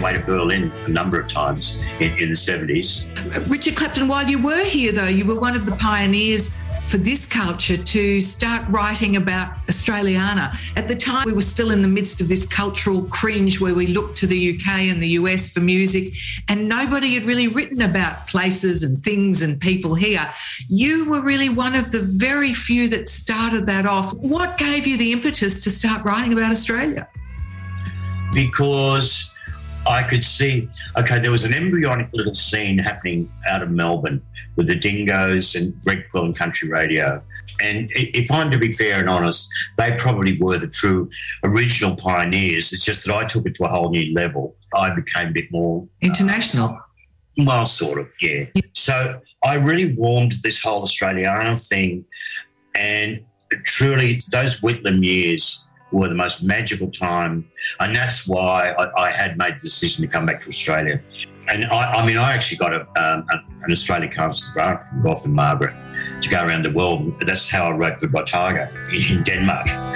away to Berlin a number of times in the 70s. Richard Clapton, while you were here, though, you were one of the pioneers for this culture to start writing about Australiana. At the time, we were still in the midst of this cultural cringe where we looked to the UK and the US for music, and nobody had really written about places and things and people here. You were really one of the very few that started that off. What gave you the impetus to start writing about Australia? Because I could see, there was an embryonic little scene happening out of Melbourne with the Dingoes and Greg Quill and Country Radio. And if I'm to be fair and honest, they probably were the true original pioneers. It's just that I took it to a whole new level. I became a bit more... international. Well, sort of, yeah. So I really warmed to this whole Australiana thing. And truly, those Whitlam years were the most magical time, and that's why I had made the decision to come back to Australia. And I actually got an Australian Carlson grant from Rolf and Margaret to go around the world. That's how I wrote Goodbye Tiger in Denmark.